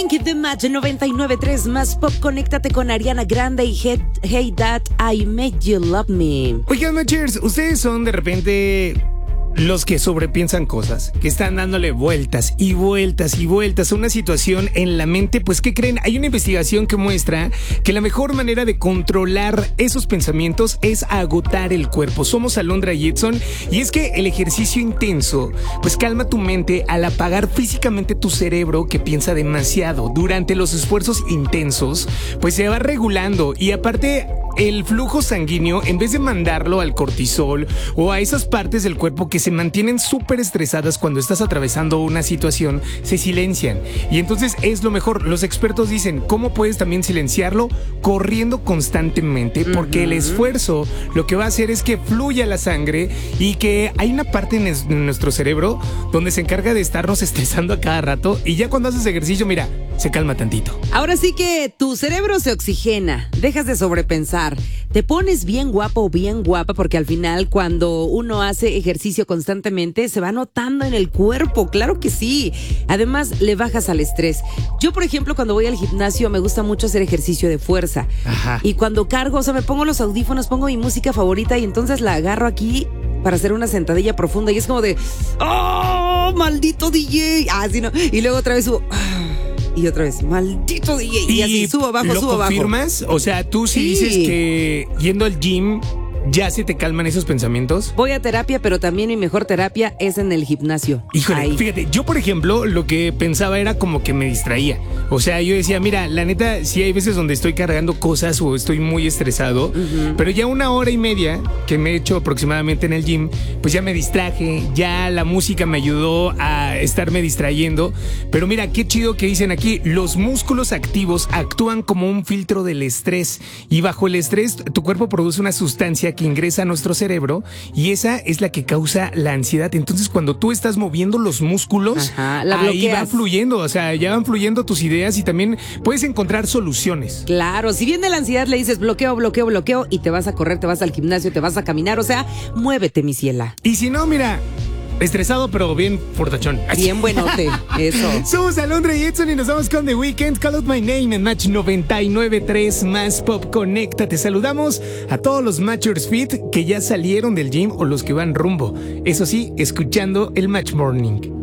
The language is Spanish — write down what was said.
Morning de Match 99.3 más pop. Conéctate con Ariana Grande y Hey That I Made You Love Me. Oigan, Matchers, ustedes son de repente los que sobrepiensan cosas, que están dándole vueltas y vueltas y vueltas a una situación en la mente. Pues, ¿qué creen? Hay una investigación que muestra que la mejor manera de controlar esos pensamientos es agotar el cuerpo. Somos Alondra y Edson, y es que el ejercicio intenso pues calma tu mente al apagar físicamente tu cerebro, que piensa demasiado. Durante los esfuerzos intensos pues se va regulando, y aparte el flujo sanguíneo, en vez de mandarlo al cortisol o a esas partes del cuerpo que se mantienen súper estresadas cuando estás atravesando una situación, se silencian. Y entonces es lo mejor. Los expertos dicen, ¿cómo puedes también silenciarlo? Corriendo constantemente, porque el esfuerzo lo que va a hacer es que fluya la sangre, y que hay una parte en nuestro cerebro donde se encarga de estarnos estresando a cada rato, y ya cuando haces ejercicio, mira, se calma tantito. Ahora sí que tu cerebro se oxigena, dejas de sobrepensar, te pones bien guapo o bien guapa, porque al final cuando uno hace ejercicio constantemente se va notando en el cuerpo, claro que sí. Además le bajas al estrés. Yo, por ejemplo, cuando voy al gimnasio me gusta mucho hacer ejercicio de fuerza. Ajá. Y cuando cargo, o sea, me pongo los audífonos, pongo mi música favorita y entonces la agarro aquí para hacer una sentadilla profunda, y es como de ¡oh, maldito DJ! Así no. Y luego otra vez subo. Y otra vez, maldito DJ. Y así, subo abajo, subo abajo. ¿Lo confirmas? O sea, tú sí dices que yendo al gym ya se te calman esos pensamientos. Voy a terapia, pero también mi mejor terapia es en el gimnasio. Híjole, ahí. Fíjate, yo por ejemplo lo que pensaba era como que me distraía. O sea, yo decía, mira, la neta, sí hay veces donde estoy cargando cosas o estoy muy estresado, pero ya 1 hora y media que me he hecho aproximadamente en el gym, pues ya me distraje, ya la música me ayudó a estarme distrayendo. Pero mira, qué chido que dicen aquí, los músculos activos actúan como un filtro del estrés, y bajo el estrés tu cuerpo produce una sustancia que ingresa a nuestro cerebro, y esa es la que causa la ansiedad. Entonces cuando tú estás moviendo los músculos, ahí va fluyendo, o sea, ya van fluyendo tus ideas, y también puedes encontrar soluciones. Claro, si viene la ansiedad le dices bloqueo, bloqueo, bloqueo, y te vas a correr, te vas al gimnasio, te vas a caminar, o sea, muévete, mi ciela. Y si no, mira, estresado pero bien fortachón. Bien buenote, eso. Somos Alondra y Edson, y nos vamos con The Weeknd, Call Out My Name en Match 99.3 más pop. Conéctate. Saludamos a todos los Matchers Fit que ya salieron del gym o los que van rumbo. Eso sí, escuchando el Match Morning.